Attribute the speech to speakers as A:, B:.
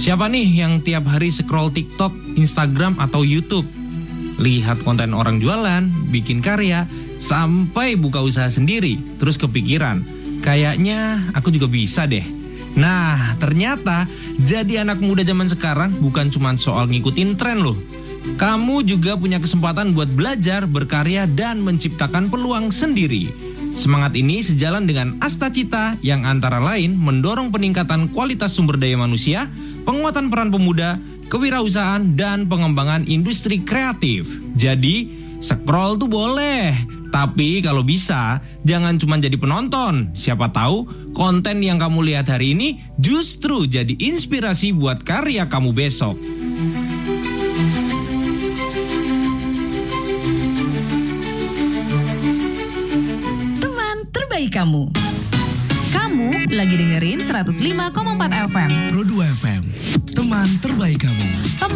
A: Siapa nih yang tiap hari scroll TikTok, Instagram, atau YouTube? Lihat konten orang jualan, bikin karya, sampai buka usaha sendiri, terus kepikiran, kayaknya aku juga bisa deh. Nah, ternyata jadi anak muda zaman sekarang bukan cuma soal ngikutin tren loh. Kamu juga punya kesempatan buat belajar, berkarya, dan menciptakan peluang sendiri. Semangat ini sejalan dengan Astacita yang antara lain mendorong peningkatan kualitas sumber daya manusia, penguatan peran pemuda, kewirausahaan, dan pengembangan industri kreatif. Jadi, scroll tuh boleh, tapi kalau bisa jangan cuma jadi penonton. Siapa tahu konten yang kamu lihat hari ini justru jadi inspirasi buat karya kamu besok.
B: Teman terbaik kamu. Kamu lagi dengerin 105,4 FM.
C: Pro 2 FM, teman terbaik kamu.